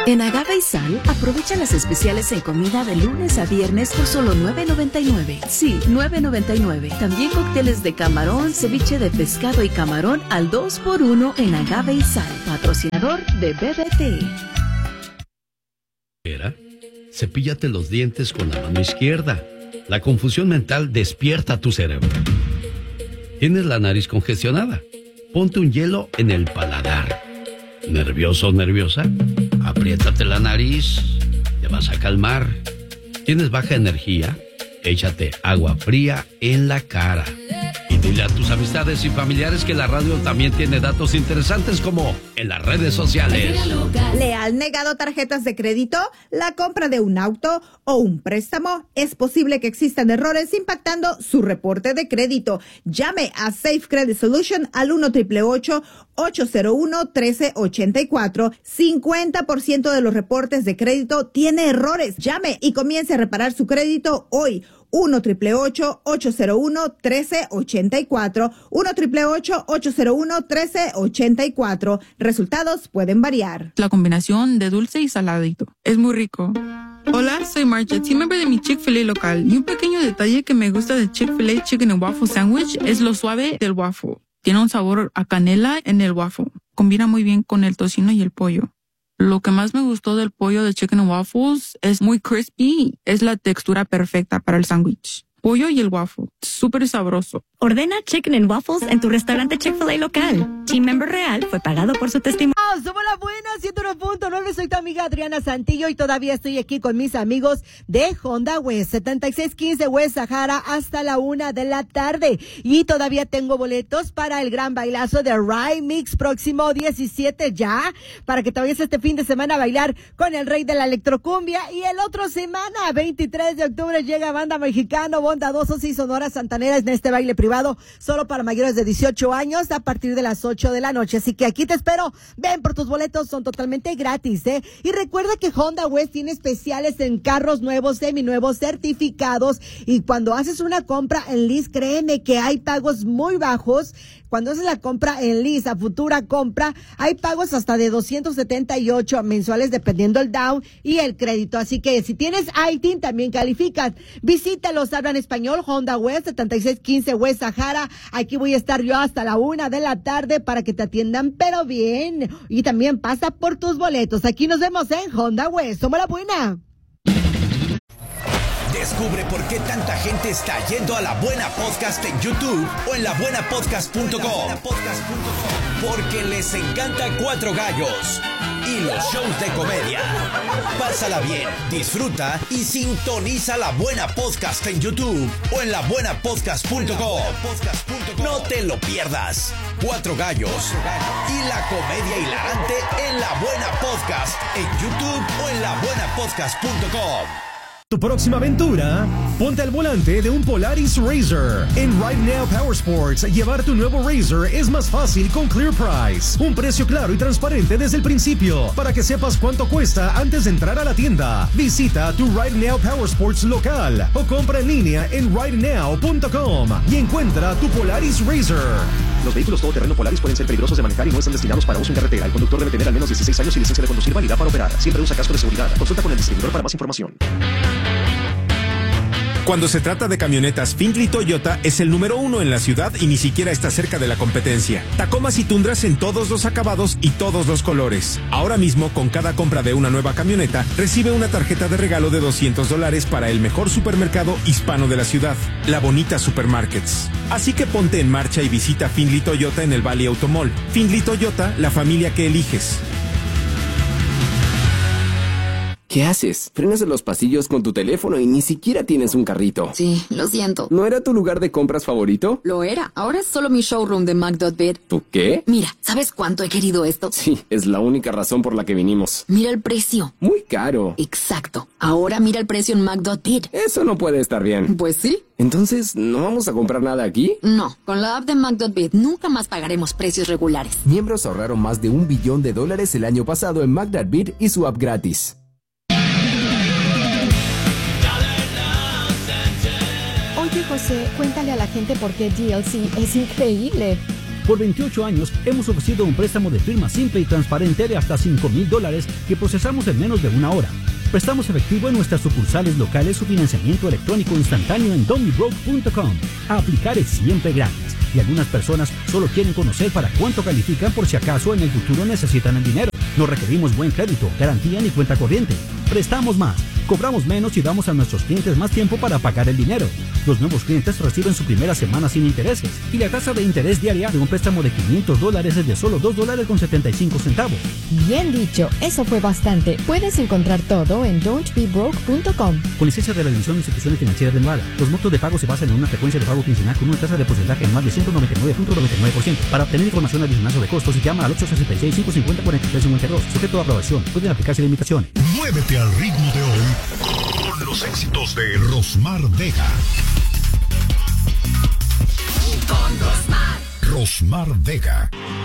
En Agave y Sal, aprovecha las especiales en comida de lunes a viernes por solo $9.99. Sí, $9.99. También cócteles de camarón, ceviche de pescado y camarón al 2x1 en Agave y Sal. Patrocinador de BBT. Cepíllate los dientes con la mano izquierda. La confusión mental despierta tu cerebro. Tienes la nariz congestionada. Ponte un hielo en el paladar. ¿Nervioso o nerviosa? Apriétate la nariz. Te vas a calmar. ¿Tienes baja energía? Échate agua fría en la cara. Y dile a tus amistades y familiares que la radio también tiene datos interesantes como en las redes sociales. ¿Le han negado tarjetas de crédito, la compra de un auto o un préstamo? Es posible que existan errores impactando su reporte de crédito. Llame a Safe Credit Solution al 1-888-801-1384. 50% de los reportes de crédito tiene errores. Llame y comience a reparar su crédito hoy. 1-888-801-1384. 1-888-801-1384. Resultados pueden variar. La combinación de dulce y saladito. Es muy rico. Hola, soy Marcha, team member de mi Chick-fil-A local. Y un pequeño detalle que me gusta de Chick-fil-A Chicken and Waffle Sandwich es lo suave del waffle. Tiene un sabor a canela en el waffle. Combina muy bien con el tocino y el pollo. Lo que más me gustó del pollo de Chicken and Waffles es muy crispy. Es la textura perfecta para el sándwich. Pollo y el waffle. Súper sabroso. Ordena Chicken and Waffles en tu restaurante Chick-fil-A local. Team member real fue pagado por su testimonio. Somos la buena, 101.9. Soy tu amiga Adriana Santillo y todavía estoy aquí con mis amigos de Honda West, 7615 West Sahara hasta la 1 de la tarde. Y todavía tengo boletos para el gran bailazo de Ride Mix próximo 17 ya, para que te vayas este fin de semana a bailar con el rey de la electrocumbia. Y el otro semana, 23 de octubre, llega Banda Mexicano, Bondadosos y Sonora Santanera en este baile privado solo para mayores de 18 años a partir de las 8 de la noche. Así que aquí te espero. Ven por tus boletos, son totalmente gratis, ¿eh? Y recuerda que Honda West tiene especiales en carros nuevos, seminuevos, certificados. Y cuando haces una compra en lease, créeme que hay pagos muy bajos. Cuando haces la compra en lease a futura compra, hay pagos hasta de 278 mensuales dependiendo el down y el crédito. Así que si tienes ITIN, también calificas. Visítalos, hablan español, Honda West, 7615 West Sahara. Aquí voy a estar yo hasta la 1 de la tarde para que te atiendan, pero bien. Y también pasa por tus boletos. Aquí nos vemos en Honda West. Somos la buena. Descubre por qué tanta gente está yendo a La Buena Podcast en YouTube o en labuenapodcast.com. Porque les encanta Cuatro Gallos y los shows de comedia. Pásala bien, disfruta y sintoniza La Buena Podcast en YouTube o en labuenapodcast.com. No te lo pierdas. Cuatro Gallos y la comedia hilarante en La Buena Podcast en YouTube o en labuenapodcast.com. Tu próxima aventura, ponte al volante de un Polaris RZR. En Right Now Power Sports, llevar tu nuevo RZR es más fácil con Clear Price. Un precio claro y transparente desde el principio, para que sepas cuánto cuesta antes de entrar a la tienda. Visita tu Right Now Power Sports local o compra en línea en rightnow.com y encuentra tu Polaris RZR. Los vehículos todoterreno Polaris pueden ser peligrosos de manejar y no están destinados para uso en carretera. El conductor debe tener al menos 16 años y licencia de conducir válida para operar. Siempre usa casco de seguridad. Consulta con el distribuidor para más información. Cuando se trata de camionetas, Findlay Toyota es el número 1 en la ciudad y ni siquiera está cerca de la competencia. Tacomas y Tundras en todos los acabados y todos los colores. Ahora mismo, con cada compra de una nueva camioneta, recibe una tarjeta de regalo de $200 para el mejor supermercado hispano de la ciudad, La Bonita Supermarkets. Así que ponte en marcha y visita Findlay Toyota en el Valley Automall. Findlay Toyota, la familia que eliges. ¿Qué haces? Frenas en los pasillos con tu teléfono y ni siquiera tienes un carrito. Sí, lo siento. ¿No era tu lugar de compras favorito? Lo era. Ahora es solo mi showroom de Mac.bid. ¿Tú qué? Mira, ¿sabes cuánto he querido esto? Sí, es la única razón por la que vinimos. Mira el precio. Muy caro. Exacto. Ahora mira el precio en Mac.bid. Eso no puede estar bien. Pues sí. Entonces, ¿no vamos a comprar nada aquí? No, con la app de Mac.bid nunca más pagaremos precios regulares. Miembros ahorraron más de $1 billón el año pasado en Mac.bid y su app gratis. Oye, José, cuéntale a la gente por qué DLC es increíble. Por 28 años hemos ofrecido un préstamo de firma simple y transparente de hasta $5,000 que procesamos en menos de una hora. Prestamos efectivo en nuestras sucursales locales o financiamiento electrónico instantáneo en don'tbebroke.com. Aplicar es siempre gratis y algunas personas solo quieren conocer para cuánto califican por si acaso en el futuro necesitan el dinero. No requerimos buen crédito, garantía ni cuenta corriente. Prestamos más, cobramos menos y damos a nuestros clientes más tiempo para pagar el dinero. Los nuevos clientes reciben su primera semana sin intereses y la tasa de interés diaria de un préstamo de $500 es de solo $2.75. Bien dicho, eso fue bastante. Puedes encontrar todo en don'tbebroke.com. Con licencia de la División de Instituciones Financieras de Nevada, los montos de pago se basan en una frecuencia de pago quincenal con una tasa de porcentaje anual de 199.99%. Para obtener información adicional sobre costos, llama al 866-550-4352. Sujeto a aprobación. Pueden aplicarse limitaciones. Muévete al ritmo de hoy con los éxitos de Rosmar Vega. Con Rosmar Vega.